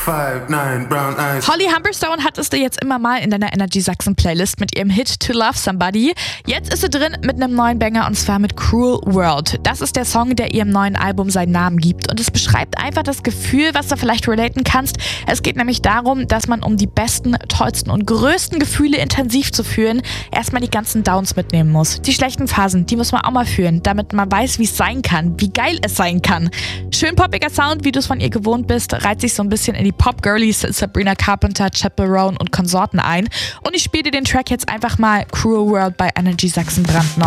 5'9", brown eyes. Holly Humberstone hattest du jetzt immer mal in deiner Energy Sachsen Playlist mit ihrem Hit To Love Somebody. Jetzt ist sie drin mit einem neuen Banger und zwar mit Cruel World. Das ist der Song, der ihrem neuen Album seinen Namen gibt und es beschreibt einfach das Gefühl, was du vielleicht relaten kannst. Es geht nämlich darum, dass man, um die besten, tollsten und größten Gefühle intensiv zu fühlen, erstmal die ganzen Downs mitnehmen muss. Die schlechten Phasen, die muss man auch mal fühlen, damit man weiß, wie es sein kann, wie geil es sein kann. Schön poppiger Sound, wie du es von ihr gewohnt bist, reiht sich so ein bisschen in die Pop-Girlies Sabrina Carpenter, Chaperone und Konsorten ein. Und ich spiele dir den Track jetzt einfach mal Cruel World bei Energy Sachsen brandneu.